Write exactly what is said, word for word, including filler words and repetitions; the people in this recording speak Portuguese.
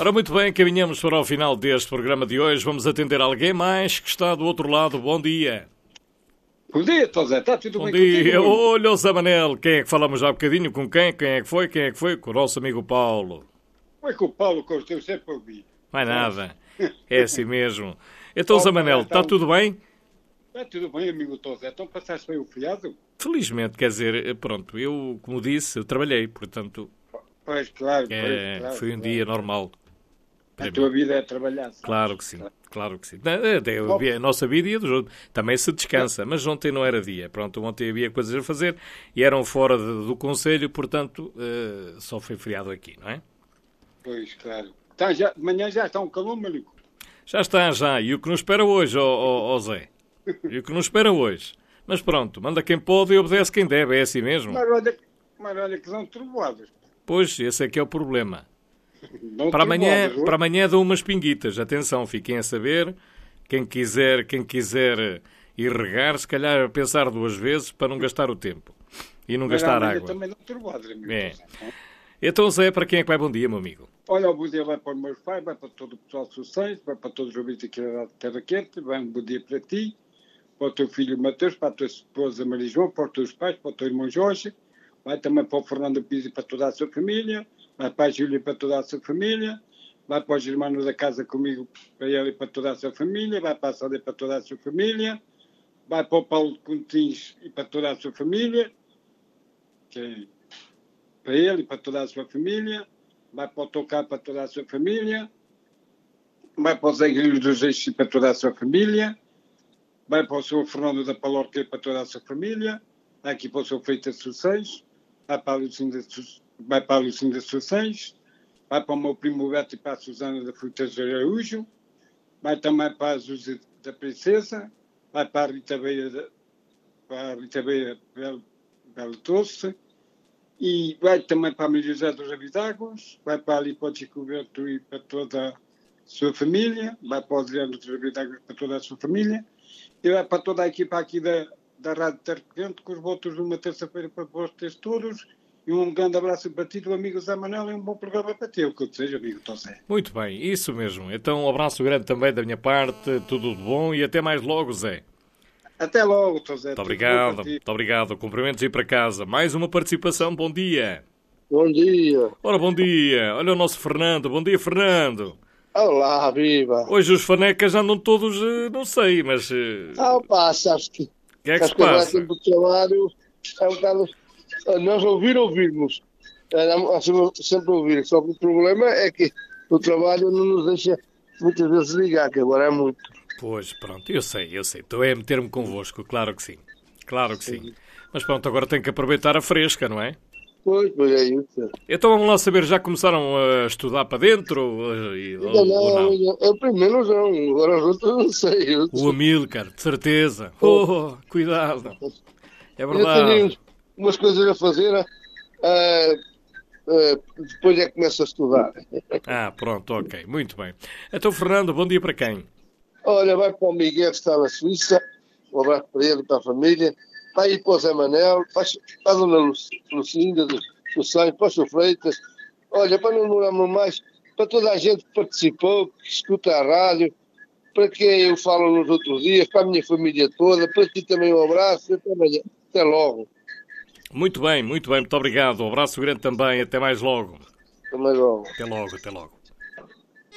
Ora, muito bem, caminhamos para o final deste programa de hoje. Vamos atender alguém mais que está do outro lado. Bom dia. Bom dia, Tosé. Está tudo Bom bem dia. contigo? Olha o Zé Manel. Quem é que falamos já há bocadinho? Com quem? Quem é que foi? Quem é que foi? Com o nosso amigo Paulo. Foi com o Paulo que eu estou sempre a ouvir. Mais nada. É assim mesmo. Então, Zé Manel, está tudo bem? Está tudo bem, amigo Tosé. Então passaste bem o feriado? Felizmente, quer dizer, pronto, eu, como disse, eu trabalhei, portanto, Pois, claro. é, pois, claro foi um claro. dia normal. A tua vida é trabalhar, sabes? Claro que sim, claro que sim. Até a nossa vida e a dos outros. Também se descansa, mas ontem não era dia. Pronto, ontem havia coisas a fazer e eram fora de, do Conselho, portanto, uh, só foi feriado aqui, não é? Pois, claro. Tá, já, de manhã já está um calor, maluco. Já está, já. E o que nos espera hoje, ó, ó, ó Zé? E o que nos espera hoje? Mas pronto, manda quem pode e obedece quem deve, é assim mesmo. Mas olha, mas olha que são trovoadas. Pois, esse é que é o problema. Não Para amanhã, trovoadas, para amanhã dão umas pinguitas. Atenção, fiquem a saber. Quem quiser, quem quiser ir regar, se calhar pensar duas vezes para não gastar o tempo. E não mas gastar amanhã água. também não trovoadas, amigo. É. Tosé, não é? Então, Zé, para quem é que vai bom dia, meu amigo? Olha, o bom dia vai para os meus pais, vai para todo o pessoal de Sociais, vai para todos os ouvintes aqui da Terra Quente, vai um bom dia para ti, para o teu filho Mateus, para a tua esposa Maria João, para os teus pais, para o teu irmão Jorge, vai também para o Fernando Pizzi para toda a sua família, vai para a Júlia para toda a sua família, vai para os irmãos da casa comigo, para ele e para toda a sua família, vai para a Sólia para toda a sua família, vai para o Paulo de Contins e para toda a sua família, que é para ele e para toda a sua família, vai para o Tocar para toda a sua família, vai para o Zé Guilherme dos Eixos e para toda a sua família, vai para o senhor Fernando da Palorca e para toda a sua família, vai aqui para o senhor Freitas Suceis, vai para a Lucinda, vai para a Lucinda Suceis, vai para o meu primo Beto e para a Susana da Frutas de Araújo, vai também para a José da Princesa, vai para a Rita Beia, para a Rita Beia Belo, Belo Doce, e vai também para a Maria José dos Avidáguas, vai para ali para o Chico Berto e para toda a sua família, vai para o Adriano dos Avidáguas para toda a sua família, e vai para toda a equipa aqui da, da Rádio Terra Quente, com os votos de uma terça-feira para vocês todos, e um grande abraço para ti, do amigo Zé Manel, e um bom programa para ti, é o que eu desejo, amigo Tosé. Muito bem, isso mesmo. Então, um abraço grande também da minha parte, tudo de bom e até mais logo, Zé. Até logo, Tosé. Muito obrigado, muito obrigado. Cumprimentos e para casa. Mais uma participação, bom dia. Bom dia. Ora, bom dia. Olha o nosso Fernando. Bom dia, Fernando. Olá, viva. Hoje os fanecas andam todos, não sei, mas... Ah, pá, sabes que... O que é que se que agora passa? tempo de trabalho é um bocado... Nós ouvir, ouvirmos. Sempre ouvir. Só que o problema é que o trabalho não nos deixa muitas vezes ligar, que agora é muito. Pois, pronto, eu sei, eu sei. Estou a meter-me convosco, claro que sim. Claro que sim. Mas pronto, agora tenho que aproveitar a fresca, não é? Pois, pois é isso. Então vamos lá saber, já começaram a estudar para dentro? Ou, ou não, ou não? Eu, eu primeiro não, agora os outros não sei. Eu, O Amílcar, de certeza. Oh, cuidado. É eu verdade. tenho umas coisas a fazer, ah, ah, depois é que começo a estudar. Ah, pronto, ok, muito bem. Então, Fernando, bom dia para quem? Olha, vai para o Miguel que está na Suíça, um abraço para ele e para a família, vai ir para o Zé Manel, para a Dona Lucinda, do Sanho, para o Sr. Freitas, olha, para não demorarmos mais, para toda a gente que participou, que escuta a rádio, para quem eu falo nos outros dias, para a minha família toda, para ti também um abraço, até amanhã, até logo. Muito bem, muito bem, muito obrigado. Um abraço grande também, até mais logo. Até mais logo. Até logo, até logo.